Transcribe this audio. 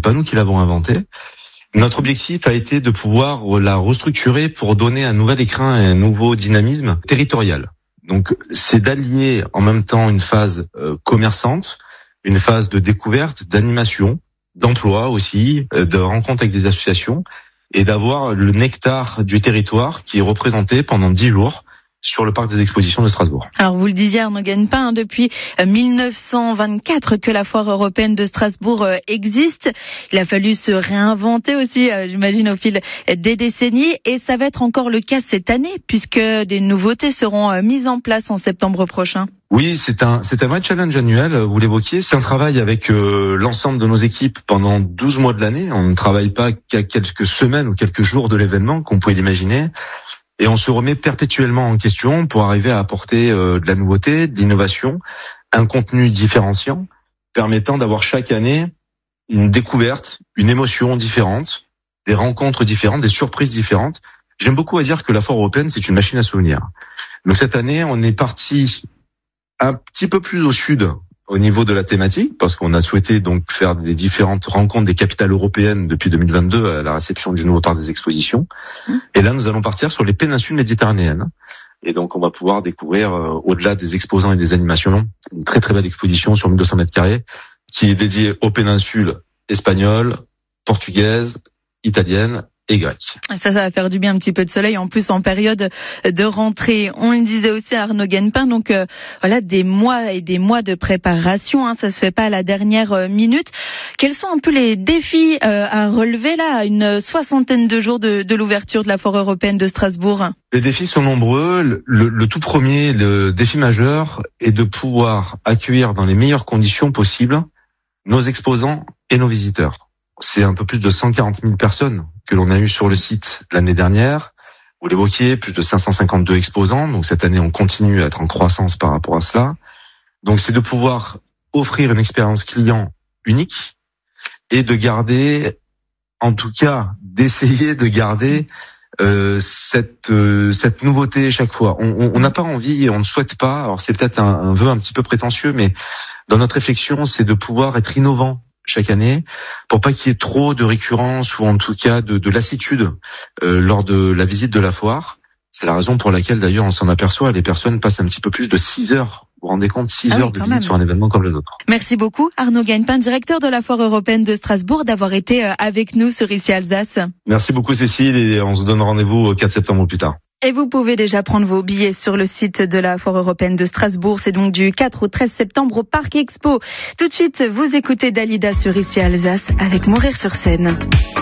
pas nous qui l'avons inventée. Notre objectif a été de pouvoir la restructurer pour donner un nouvel écrin et un nouveau dynamisme territorial. Donc, c'est d'allier en même temps une phase commerçante, une phase de découverte, d'animation, d'emploi aussi, de rencontre avec des associations, et d'avoir le nectar du territoire qui est représenté pendant 10 jours sur le parc des expositions de Strasbourg. Alors vous le disiez Arnaud Ganepin, depuis 1924 que la foire européenne de Strasbourg existe. Il a fallu se réinventer aussi, j'imagine, au fil des décennies, et ça va être encore le cas cette année puisque des nouveautés seront mises en place en septembre prochain. Oui, c'est un vrai challenge annuel, vous l'évoquiez. C'est un travail avec l'ensemble de nos équipes pendant 12 mois de l'année. On ne travaille pas qu'à quelques semaines ou quelques jours de l'événement, qu'on pouvait l'imaginer. Et on se remet perpétuellement en question pour arriver à apporter de la nouveauté, de l'innovation, un contenu différenciant, permettant d'avoir chaque année une découverte, une émotion différente, des rencontres différentes, des surprises différentes. J'aime beaucoup à dire que la foire européenne, c'est une machine à souvenirs. Donc cette année, on est parti un petit peu plus au sud au niveau de la thématique, parce qu'on a souhaité donc faire des différentes rencontres des capitales européennes depuis 2022 à la réception du nouveau parc des expositions. Et là, nous allons partir sur les péninsules méditerranéennes. Et donc, on va pouvoir découvrir, au-delà des exposants et des animations, une très très belle exposition sur 1200 mètres carrés qui est dédiée aux péninsules espagnoles, portugaises, italiennes et grecques. Ça va faire du bien, un petit peu de soleil, en plus en période de rentrée. On le disait aussi à Arnaud Ganepin, donc voilà, des mois et des mois de préparation, ça se fait pas à la dernière minute. Quels sont un peu les défis à relever là, à une 60aine de jours de l'ouverture de la foire européenne de Strasbourg? Les défis sont nombreux. Le tout premier, le défi majeur, est de pouvoir accueillir dans les meilleures conditions possibles nos exposants et nos visiteurs. C'est un peu plus de 140 000 personnes que l'on a eu sur le site l'année dernière. Vous l'évoquiez, plus de 552 exposants. Donc cette année, on continue à être en croissance par rapport à cela. Donc c'est de pouvoir offrir une expérience client unique et de garder, en tout cas, d'essayer de garder cette nouveauté chaque fois. On n'a pas envie et on ne souhaite pas, alors c'est peut-être un vœu un petit peu prétentieux, mais dans notre réflexion, c'est de pouvoir être innovant chaque année, pour pas qu'il y ait trop de récurrence ou en tout cas de lassitude lors de la visite de la foire. C'est la raison pour laquelle d'ailleurs on s'en aperçoit, les personnes passent un petit peu plus de 6 heures. Vous vous rendez compte, 6 heures de visite sur un événement comme le nôtre. Merci beaucoup Arnaud Ganepin, directeur de la foire européenne de Strasbourg, d'avoir été avec nous sur Ici Alsace. Merci beaucoup Cécile, et on se donne rendez-vous au 4 septembre ou plus tard. Et vous pouvez déjà prendre vos billets sur le site de la Foire européenne de Strasbourg. C'est donc du 4 au 13 septembre au Parc Expo. Tout de suite, vous écoutez Dalida sur Ici Alsace avec Mourir sur scène.